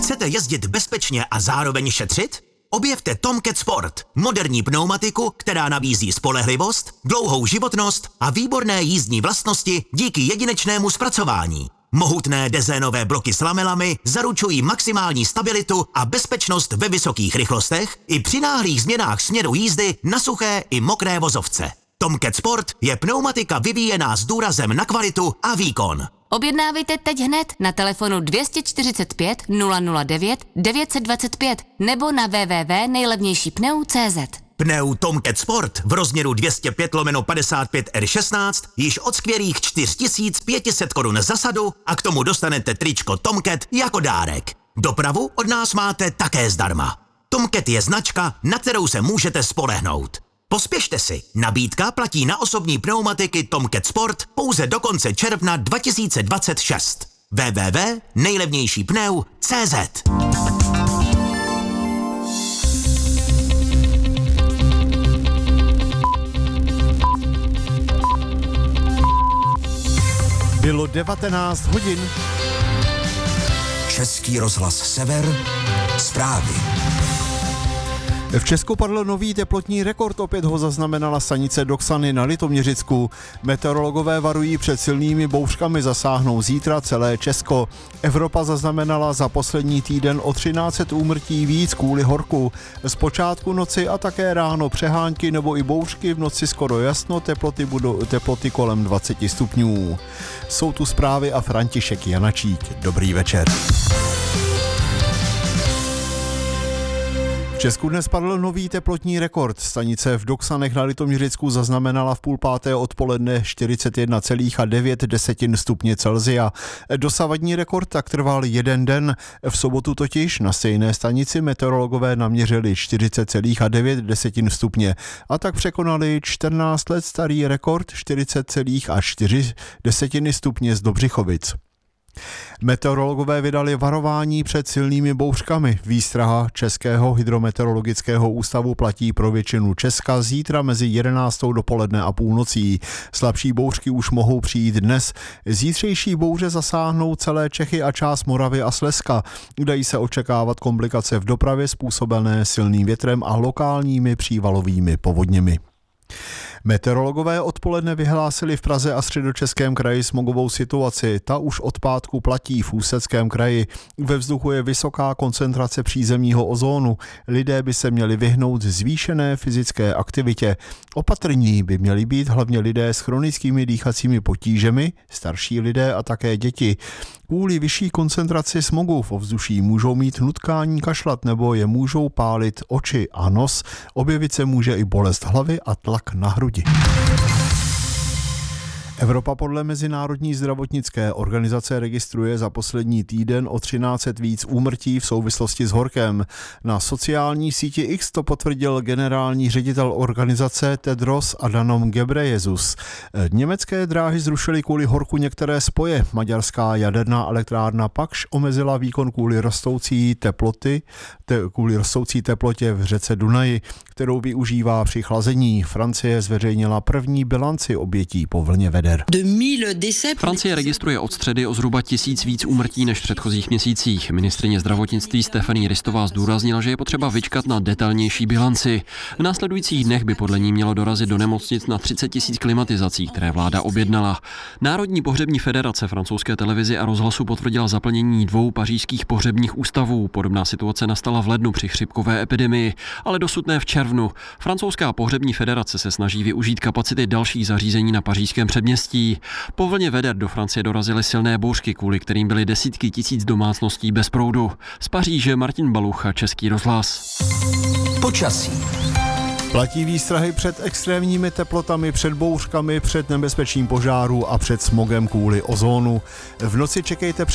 Chcete jezdit bezpečně a zároveň šetřit? Objevte Tomcat Sport, moderní pneumatiku, která nabízí spolehlivost, dlouhou životnost a výborné jízdní vlastnosti díky jedinečnému zpracování. Mohutné dezénové bloky s lamelami zaručují maximální stabilitu a bezpečnost ve vysokých rychlostech i při náhlých změnách směru jízdy na suché i mokré vozovce. Tomcat Sport je pneumatika vyvíjená s důrazem na kvalitu a výkon. Objednávejte teď hned na telefonu 245 009 925 nebo na www.nejlevnějšípneu.cz. Pneu Tomcat Sport v rozměru 205/55 R16 již od skvělých 4500 korun za sadu a k tomu dostanete tričko Tomcat jako dárek. Dopravu od nás máte také zdarma. Tomcat je značka, na kterou se můžete spolehnout. Pospěšte si, nabídka platí na osobní pneumatiky Tomcat Sport pouze do konce června 2026. www.nejlevnějšípneu.cz. Bylo 19 hodin. Český rozhlas Sever, zprávy. V Česku padl nový teplotní rekord, opět ho zaznamenala stanice Doksany na Litoměřicku. Meteorologové varují před silnými bouřkami, zasáhnou zítra celé Česko. Evropa zaznamenala za poslední týden o 1300 úmrtí víc kvůli horku. Z počátku noci a také ráno přehánky nebo i bouřky, v noci skoro jasno, teploty kolem 20 stupňů. Jsou tu zprávy a František Janačík. Dobrý večer. V Česku dnes padl nový teplotní rekord. Stanice v Doksanech na Litoměřicku zaznamenala v 5:30 odpoledne 41,9 stupně Celsia. Dosavadní rekord tak trval jeden den. V sobotu totiž na stejné stanici meteorologové naměřili 40,9 stupně a tak překonali 14 let starý rekord 40,4 stupně z Dobřichovic. Meteorologové vydali varování před silnými bouřkami. Výstraha Českého hydrometeorologického ústavu platí pro většinu Česka zítra mezi 11. dopoledne a půlnocí. Slabší bouřky už mohou přijít dnes. Zítřejší bouře zasáhnou celé Čechy a část Moravy a Slezska. Dají se očekávat komplikace v dopravě způsobené silným větrem a lokálními přívalovými povodněmi. Meteorologové odpoledne vyhlásili v Praze a Středočeském kraji smogovou situaci. Ta už od pátku platí v Ústeckém kraji. Ve vzduchu je vysoká koncentrace přízemního ozónu. Lidé by se měli vyhnout zvýšené fyzické aktivitě. Opatrní by měli být hlavně lidé s chronickými dýchacími potížemi, starší lidé a také děti. Kvůli vyšší koncentraci smogu v ovzduší můžou mít nutkání kašlat nebo je můžou pálit oči a nos. Objevit se může i bolest hlavy a tlak na hrudi. Evropa podle Mezinárodní zdravotnické organizace registruje za poslední týden o 1300 víc úmrtí v souvislosti s horkem. Na sociální síti X to potvrdil generální ředitel organizace Tedros Adhanom Ghebreyesus. Německé dráhy zrušily kvůli horku některé spoje. Maďarská jaderná elektrárna Pakš omezila výkon kvůli rostoucí teplotě v řece Dunaji, kterou využívá při chlazení. Francie zveřejnila první bilanci obětí po vlně veder. Francie registruje od středy o zhruba 1000 víc úmrtí než v předchozích měsících. Ministryně zdravotnictví Stephanie Ristová zdůraznila, že je potřeba vyčkat na detailnější bilanci. V následujících dnech by podle ní mělo dorazit do nemocnic na 30 000 klimatizací, které vláda objednala. Národní pohřební federace francouzské televizi a rozhlasu potvrdila zaplnění 2 pařížských pohřebních ústavů. Podobná situace nastala v lednu při chřipkové epidemii, ale dosud ne v červnu. Francouzská pohřební federace se snaží využít kapacity dalších zařízení na pařížském předměstí. Po vlně veder do Francie dorazily silné bouřky, kvůli kterým byly desítky tisíc domácností bez proudu. Z Paříže Martin Balucha, Český rozhlas. Počasí. Platí výstrahy před extrémními teplotami, před bouřkami, před nebezpečím požáru a před smogem kvůli ozónu. V noci čekejte